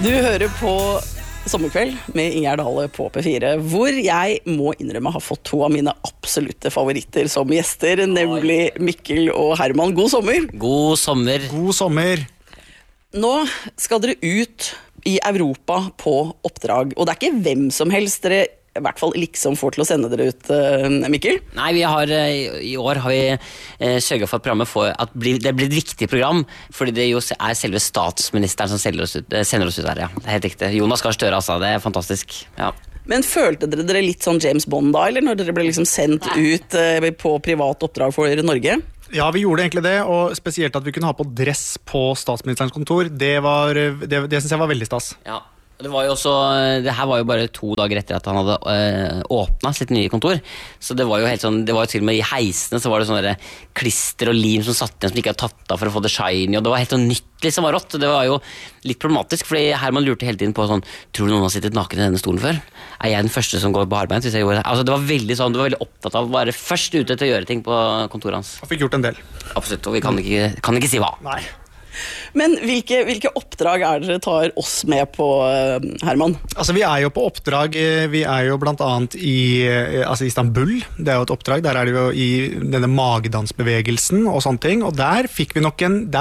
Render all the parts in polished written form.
Du hører på Sommerkveld med Ingjerd Dale på P4, hvor jeg må innrømme har fått to av mine absolutte favoritter som gjester, nemlig Mikkel og Herman. God sommer! God sommer. God sommer. Nå skal dere ut i Europa på oppdrag, og det er ikke hvem som helst dere i hvert fall liksom får til å sende dere ut, Mikkel. Nei, i år har vi sørget for at programmet det blir et viktig program, fordi det jo er selve statsministeren som sender oss ut der, ja. Det er helt riktig. Jonas Gahr Støre, altså. Det er fantastisk, ja. Men følte dere litt sånn James Bond da, eller når dere ble liksom sendt ut på privat oppdrag for Norge? Ja, vi gjorde egentlig det, og spesielt at vi kunne ha på dress på statsministerens kontor, det synes jeg var veldig stas. Ja. Det her var jo bare 2 dager etter at han hadde åpnet sitt nye kontor, så det var jo helt sånn, det var jo til og med i heisene så var det sånne klister og lim som satt igjen som de ikke hadde tatt av for å få det shiny, og det var helt sånn nytt liksom, var rått, og det var jo litt problematisk, fordi Herman lurte hele tiden på sånn, tror du noen har sittet naken i denne stolen før? Er jeg den første som går på arbeid hvis jeg gjorde det? Altså det var veldig sånn, du var veldig opptatt av å være først ute til å gjøre ting på kontoret hans. Og fikk gjort en del. Absolutt, og vi kan ikke si hva. Nei. Men hvilke oppdrag dere tar oss med på, Herman? Altså, vi er jo på oppdrag, vi er jo blant annet i Istanbul, det er jo et oppdrag, der er det jo i denne magedansbevegelsen og sånne ting, og der fikk vi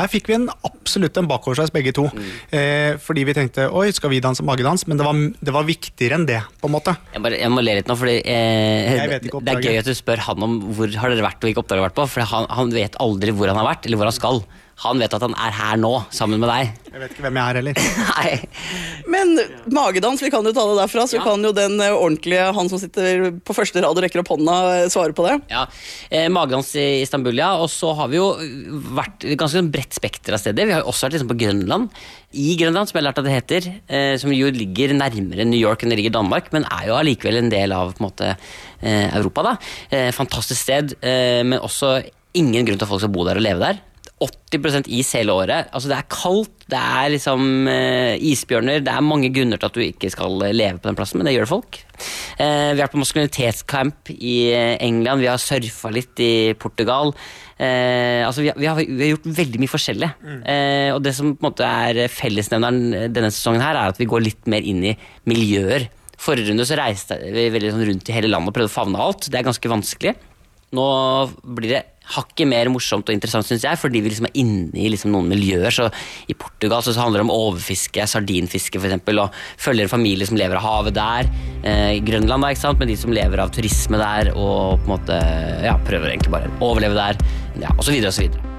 absolutt en bakoversveis begge to, fordi vi tenkte, oi, skal vi danse magedans? Men det var viktigere enn det, på en måte. Jeg må le litt nå, fordi det er gøy at du spør han om hvor har dere vært og hvilke oppdrag har vært på, for han vet aldri hvor han har vært, eller hvor han skal. Han vet at han er her nå, sammen med deg. Jeg vet ikke hvem jeg er heller. Nei. Men magedans, vi kan jo ta det derfra, så kan jo den ordentlige, han som sitter på første rad og rekker opp hånda, svare på det. Ja, magedans i Istanbul, ja. Og så har vi jo vært ganske bredt spekter av steder. Vi har jo også vært liksom på Grønland. I Grønland, som jeg har lært at det heter, som jo ligger nærmere New York enn det ligger i Danmark, men er jo allikevel en del av på en måte, Europa da. Fantastisk sted, men også ingen grunn til at folk skal bo der og leve der. 80% is hele året, altså det er kaldt, det er liksom isbjørner, det er mange grunner til at du ikke skal leve på den plassen, men det gjør folk. Vi har vært på maskulinitetscamp i England, vi har surfet litt i Portugal, altså vi har gjort veldig mye forskjellig, og det som på en måte er fellesnevneren denne sesongen her, er at vi går litt mer inn i miljøer. Forrige runde så reiste vi veldig sånn rundt i hele landet og prøvde å favne alt, det er ganske vanskelig. Nå blir det hakket mer morsomt og interessant, synes jeg, fordi vi liksom er inne i liksom noen miljøer. Så i Portugal så handler det om overfiske, sardinfiske for eksempel, og følger en familie som lever av havet der. I Grønland da, ikke sant, med de som lever av turisme der, og på en måte, ja, prøver egentlig bare å overleve der, ja, og så videre og så videre.